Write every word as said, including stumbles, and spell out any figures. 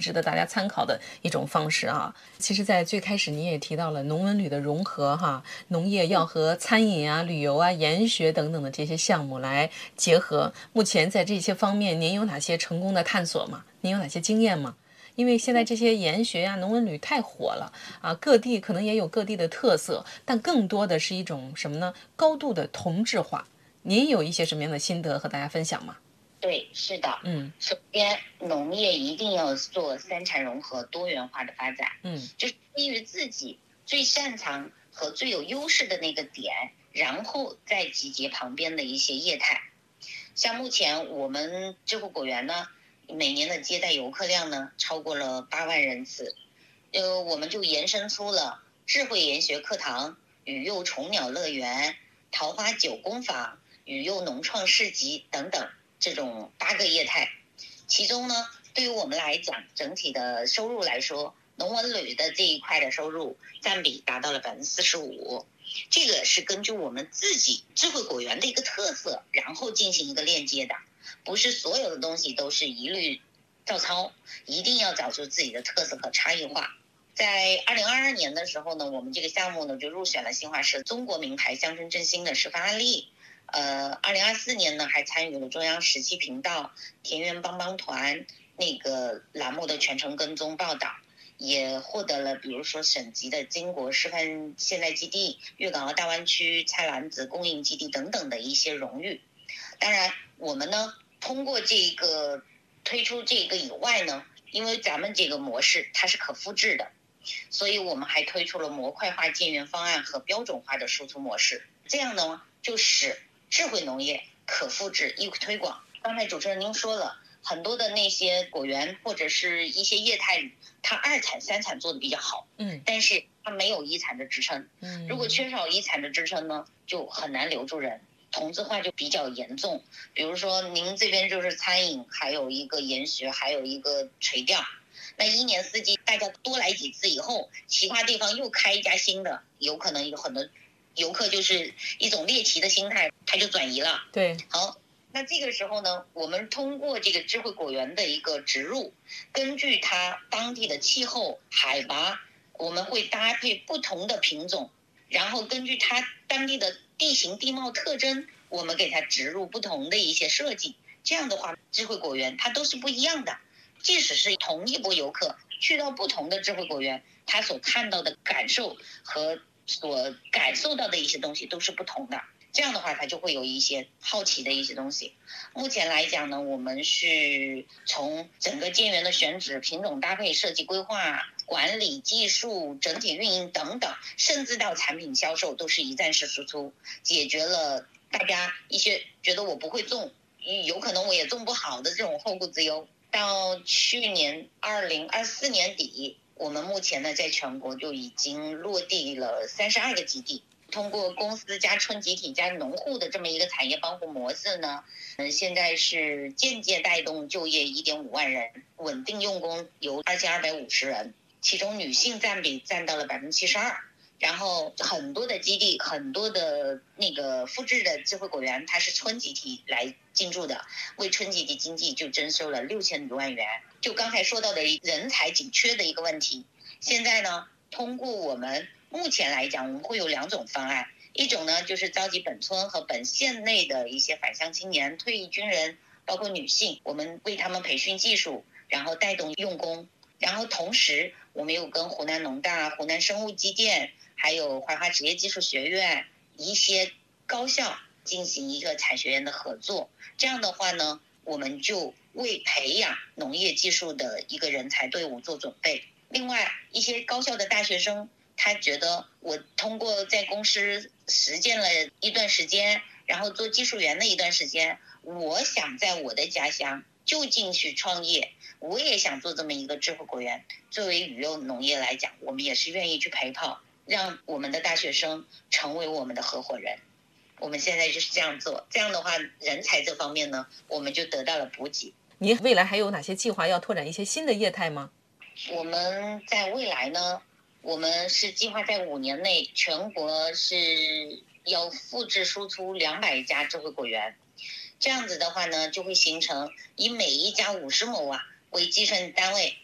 值得大家参考的一种方式啊。其实在最开始你也提到了农文旅的融合哈，农业要和餐饮啊、旅游啊、研学等等的这些项目来结合。目前在这些方面您有哪些成功的探索吗？您有哪些经验吗？因为现在这些研学呀、农文旅太火了啊，各地可能也有各地的特色，但更多的是一种什么呢？高度的同质化。您有一些什么样的心得和大家分享吗？ 对，是的， 嗯， 首先农业一定要做三产融合、多元化的发展， 嗯， 就是基于自己最擅长和最有优势的那个点，然后再集结旁边的一些业态。像目前我们智慧果园呢，每年的接待游客量呢超过了八万人次，呃，我们就延伸出了智慧研学课堂、语幼虫鸟乐园、桃花九工坊、语幼农创市集等等这种八个业态。其中呢，对于我们来讲，整体的收入来说，农文旅的这一块的收入占比达到了百分之四十五。这个是根据我们自己智慧果园的一个特色，然后进行一个链接的，不是所有的东西都是一律照抄，一定要找出自己的特色和差异化。在二零二二年的时候呢，我们这个项目呢就入选了新华社中国名牌乡村振兴的示范案例。呃，二零二四年呢还参与了中央十七频道田园帮帮团那个栏目的全程跟踪报道，也获得了比如说省级的金国示范现代基地、粤港澳大湾区菜篮子供应基地等等的一些荣誉。当然我们呢通过这个推出这个以外呢，因为咱们这个模式它是可复制的，所以我们还推出了模块化建园方案和标准化的输出模式，这样呢就使智慧农业可复制易推广。刚才主持人您说了很多的那些果园或者是一些业态，它二产三产做的比较好， 嗯， 但是它没有一产的支撑， 嗯， 如果缺少一产的支撑呢，就很难留住人，同质化就比较严重。比如说您这边就是餐饮，还有一个研学，还有一个垂钓，那一年四季大家多来几次以后，其他地方又开一家新的，有可能有很多游客就是一种猎奇的心态，他就转移了。 对， 好，那这个时候呢，我们通过这个智慧果园的一个植入，根据它当地的气候、海拔，我们会搭配不同的品种，然后根据它当地的地形地貌特征，我们给它植入不同的一些设计。这样的话，智慧果园它都是不一样的。即使是同一波游客去到不同的智慧果园，他所看到的感受和所感受到的一些东西都是不同的。这样的话，他就会有一些好奇的一些东西。目前来讲呢，我们是从整个建园的选址、品种搭配、设计规划、管理、技术、整体运营等等，甚至到产品销售，都是一站式输出，解决了大家一些觉得我不会种，有可能我也种不好的这种后顾之忧。到去年二零二四年底，我们目前呢在全国就已经落地了三十二个基地。通过公司加村集体加农户的这么一个产业帮扶模式呢，嗯，现在是间接带动就业一点五万人，稳定用工有二千二百五十人，其中女性占比占到了百分之七十二。然后很多的基地，很多的那个复制的智慧果园，它是村集体来进驻的，为村集体经济就征收了六千多万元。就刚才说到的人才紧缺的一个问题，现在呢，通过我们目前来讲，我们会有两种方案，一种呢就是召集本村和本县内的一些返乡青年、退役军人，包括女性，我们为他们培训技术，然后带动用工。然后同时，我们又跟湖南农大、湖南生物机电，还有怀化职业技术学院一些高校进行一个产学研的合作。这样的话呢，我们就为培养农业技术的一个人才队伍做准备。另外，一些高校的大学生，他觉得我通过在公司实践了一段时间，然后做技术员的一段时间，我想在我的家乡就近去创业，我也想做这么一个智慧果园。作为语幼农业来讲，我们也是愿意去陪跑，让我们的大学生成为我们的合伙人。我们现在就是这样做，这样的话，人才这方面呢，我们就得到了补给。 您未来还有哪些计划要拓展一些新的业态吗？ 我们在未来呢，我们是计划在五年内，全国是要复制输出两百家智慧果园。这样子的话呢，就会形成以每一家五十亩啊为计算单位，